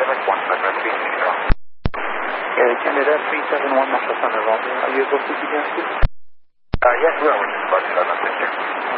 Canada 371 Massa Thunder, are you able to begin?